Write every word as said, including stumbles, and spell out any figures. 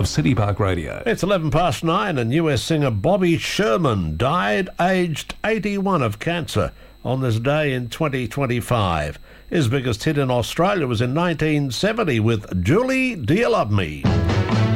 of City Park Radio. It's eleven past nine, and U S singer Bobby Sherman died aged eighty-one of cancer on this day in twenty twenty-five. His biggest hit in Australia was in nineteen seventy with Julie, Do You Love Me?